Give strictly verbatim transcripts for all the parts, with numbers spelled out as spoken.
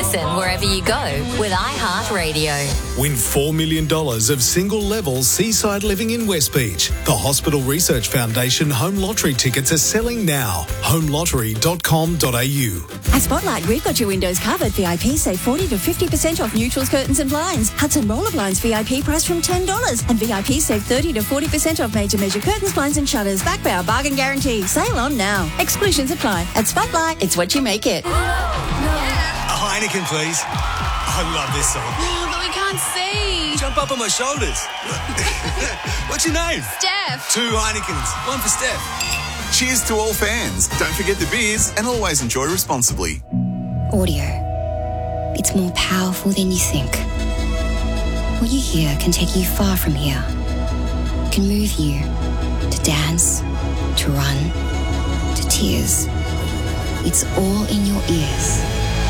listen wherever you go with iHeartRadio. Win four million dollars of single-level seaside living in West Beach. The Hospital Research Foundation home lottery tickets are selling now. home lottery dot com dot a u. At Spotlight, we've got your windows covered. V I P save forty to fifty percent off neutrals, curtains and blinds. Hudson Roller Blinds V I P price from ten dollars. And V I P save thirty to forty percent off major measure curtains, blinds and shutters. Back by our bargain guarantee. Sale on now. Exclusions apply. At Spotlight, it's what you make it. A Heineken, please. I love this song. Oh, but we can't see. Jump up on my shoulders. What's your name? Steph. Two Heinekens. One for Steph. Cheers to all fans. Don't forget the beers and always enjoy responsibly. Audio. It's more powerful than you think. What you hear can take you far from here. Can move you to dance, to run, to tears. It's all in your ears.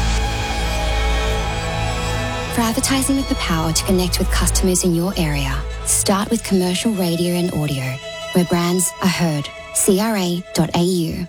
For advertising with the power to connect with customers in your area, start with commercial radio and audio, where brands are heard. C R A dot A U.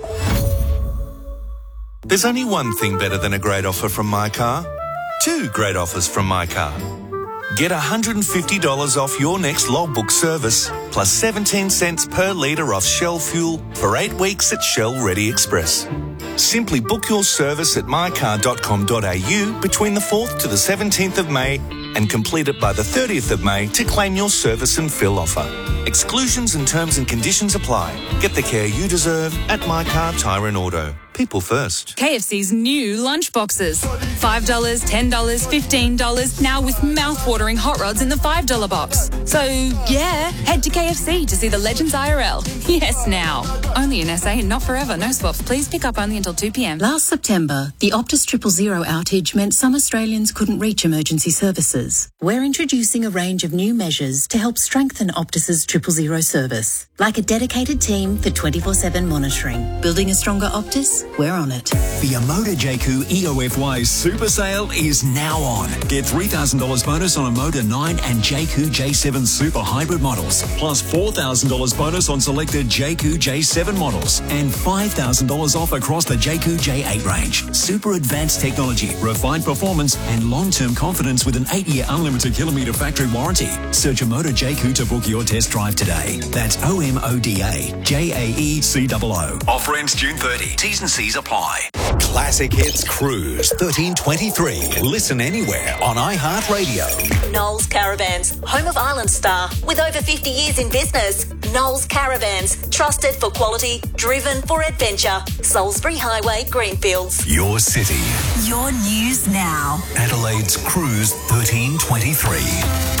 There's only one thing better than a great offer from My Car. Two great offers from My Car. Get one hundred fifty dollars off your next logbook service, plus seventeen cents per litre off Shell fuel for eight weeks at Shell Ready Express. Simply book your service at my car dot com dot a u between the fourth to the seventeenth of May and complete it by the thirtieth of May to claim your service and fill offer. Exclusions and terms and conditions apply. Get the care you deserve at My Car Tyre and Auto. People first. K F C's new lunch boxes. five dollars, ten dollars, fifteen dollars, now with mouth-watering hot rods in the five dollar box. So, yeah, head to K F C to see the Legends I R L. Yes, now. Only in S A and not forever. No swaps. Please pick up only until two p m. Last September, the Optus Triple Zero outage meant some Australians couldn't reach emergency services. We're introducing a range of new measures to help strengthen Optus's Triple Zero service, like a dedicated team for twenty-four seven monitoring. Building a stronger Optus? We're on it. The Amoda J Q E O F Y Super Sale is now on. Get three thousand dollars bonus on Amoda nine and J Q J seven Super Hybrid models, plus four thousand dollars bonus on selected J Q J seven models, and five thousand dollars off across the J Q J eight range. Super advanced technology, refined performance, and long-term confidence with an eight-year unlimited kilometre factory warranty. Search Amoda J Q to book your test drive today. That's O M O D A J A E C O O. Offer ends June thirtieth. T's and C's apply. Classic Hits Cruise thirteen twenty-three. Listen anywhere on iHeartRadio. Knowles Caravans, home of Island Star, with over fifty years in business. Knowles Caravans, trusted for quality, driven for adventure. Salisbury Highway, Greenfields. Your city. Your news now. Adelaide's Cruise thirteen twenty-three.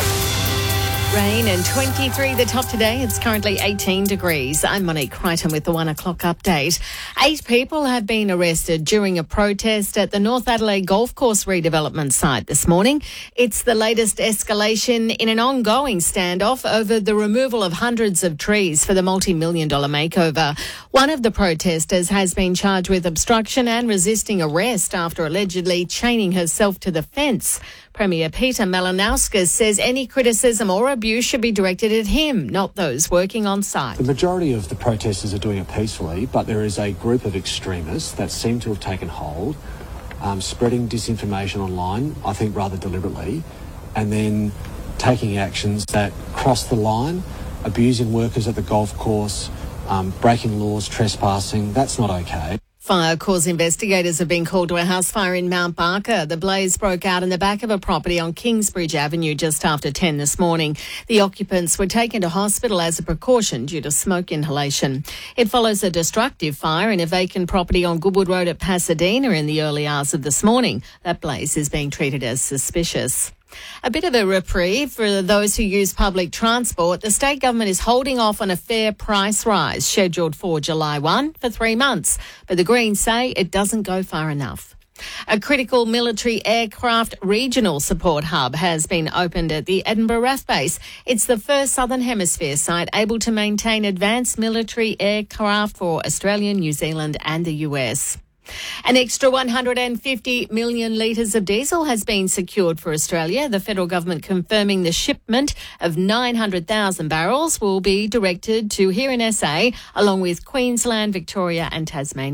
Rain and twenty-three the top today. It's currently eighteen degrees. I'm Monique Crichton with the one o'clock update. Eight people have been arrested during a protest at the North Adelaide Golf Course redevelopment site this morning. It's the latest escalation in an ongoing standoff over the removal of hundreds of trees for the multi-million dollar makeover. One of the protesters has been charged with obstruction and resisting arrest after allegedly chaining herself to the fence. Premier Peter Malinauskas says any criticism or abuse should be directed at him, not those working on site. The majority of the protesters are doing it peacefully, but there is a group of extremists that seem to have taken hold, um, spreading disinformation online, I think rather deliberately, and then taking actions that cross the line, abusing workers at the golf course, um, breaking laws, trespassing. That's not okay. Fire cause investigators have been called to a house fire in Mount Barker. The blaze broke out in the back of a property on Kingsbridge Avenue just after ten this morning. The occupants were taken to hospital as a precaution due to smoke inhalation. It follows a destructive fire in a vacant property on Goodwood Road at Pasadena in the early hours of this morning. That blaze is being treated as suspicious. A bit of a reprieve for those who use public transport. The state government is holding off on a fare price rise scheduled for July first for three months. But the Greens say it doesn't go far enough. A critical military aircraft regional support hub has been opened at the Edinburgh R A F base. It's the first Southern Hemisphere site able to maintain advanced military aircraft for Australia, New Zealand and the U S. An extra one hundred fifty million litres of diesel has been secured for Australia. The federal government confirming the shipment of nine hundred thousand barrels will be directed to here in S A, along with Queensland, Victoria and Tasmania.